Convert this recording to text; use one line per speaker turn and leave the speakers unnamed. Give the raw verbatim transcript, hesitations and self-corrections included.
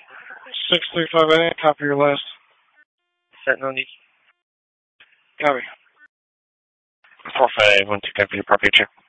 six three five eight, copy your last.
Sentinel need.
Copy.
four five one two, copy your property check.